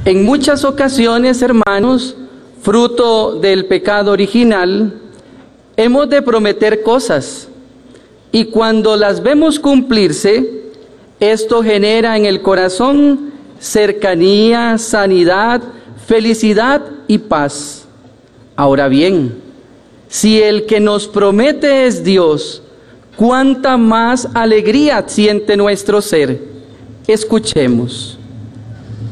En muchas ocasiones, hermanos, fruto del pecado original, hemos de prometer cosas, y cuando las vemos cumplirse, esto genera en el corazón cercanía, sanidad, felicidad y paz. Ahora bien, si el que nos promete es Dios, ¿cuánta más alegría siente nuestro ser? Escuchemos.